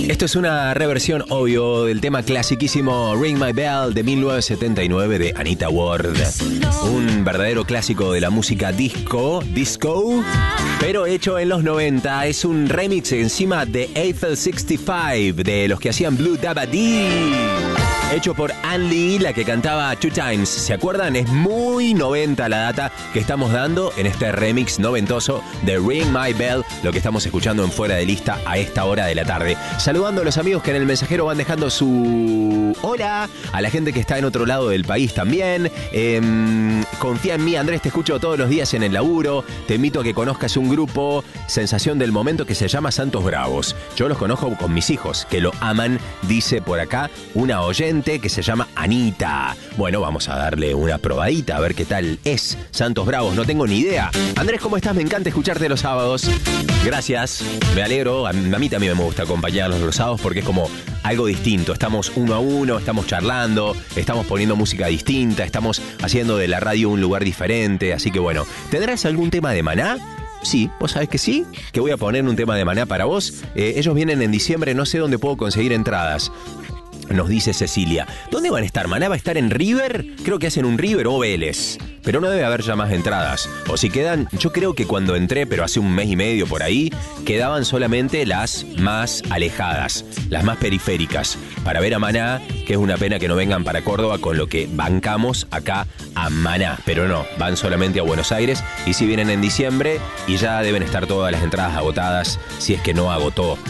Esto es una reversión, obvio, del tema clasiquísimo Ring My Bell de 1979 de Anita Ward. Un verdadero clásico de la música disco, pero hecho en los 90. Es un remix encima de Eiffel 65, de los que hacían Blue Dabba Dee. Hecho por Ann Lee, la que cantaba Two Times. ¿Se acuerdan? Es muy 90 la data que estamos dando en este remix noventoso de Ring My Bell, lo que estamos escuchando en Fuera de Lista a esta hora de la tarde. Saludando a los amigos que en el mensajero van dejando su hola, a la gente que está en otro lado del país también. Confía en mí, Andrés, te escucho todos los días en el laburo. Te invito a que conozcas un grupo, sensación del momento, que se llama Santos Bravos. Yo los conozco con mis hijos, que lo aman, dice por acá una oyente que se llama Anita. Bueno, vamos a darle una probadita a ver qué tal es Santos Bravos. No tengo ni idea. Andrés, ¿cómo estás? Me encanta escucharte los sábados. Gracias, me alegro. A mí también me gusta acompañarlos los sábados porque es como algo distinto. Estamos uno a uno, estamos charlando, estamos poniendo música distinta, estamos haciendo de la radio un lugar diferente. Así que bueno, ¿tendrás algún tema de Maná? Sí, vos sabés que sí, que voy a poner un tema de Maná para vos. Ellos vienen en diciembre, no sé dónde puedo conseguir entradas. Nos dice Cecilia. ¿Dónde van a estar? ¿Maná va a estar en River? Creo que hacen un River o Vélez. Pero no debe haber ya más entradas. O si quedan, yo creo que cuando entré, pero hace un mes y medio por ahí, quedaban solamente las más alejadas, las más periféricas, para ver a Maná, que es una pena que no vengan para Córdoba con lo que bancamos acá a Maná. Pero no, van solamente a Buenos Aires y si vienen en diciembre y ya deben estar todas las entradas agotadas, si es que no agotó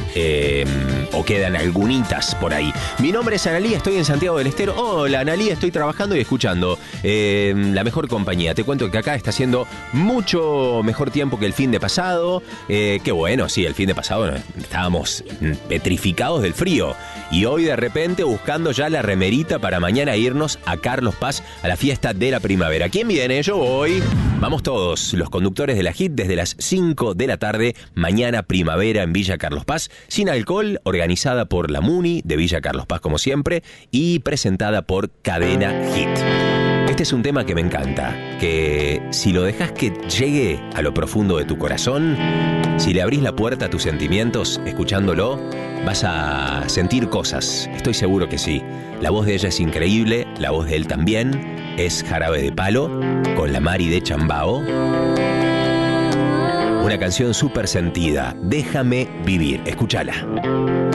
o quedan algunitas por ahí. Mi nombre es Analía, estoy en Santiago del Estero. Hola Analía, estoy trabajando y escuchando la mejor compañía. Te cuento que acá está haciendo mucho mejor tiempo que el fin de pasado. Qué bueno, sí, el fin de pasado estábamos petrificados del frío. Y hoy de repente buscando ya la remerita para mañana irnos a Carlos Paz a la fiesta de la primavera. ¿Quién viene? Yo voy. Vamos todos, los conductores de la HIT, desde las 5 de la tarde, mañana primavera en Villa Carlos Paz, sin alcohol, organizada por la MUNI de Villa Carlos Paz como siempre y presentada por Cadena HIT. Este es un tema que me encanta, que si lo dejas que llegue a lo profundo de tu corazón, si le abrís la puerta a tus sentimientos, escuchándolo, vas a sentir cosas, estoy seguro que sí. La voz de ella es increíble, la voz de él también, es Jarabe de Palo, con la Mari de Chambao. Una canción súper sentida, Déjame Vivir, escúchala.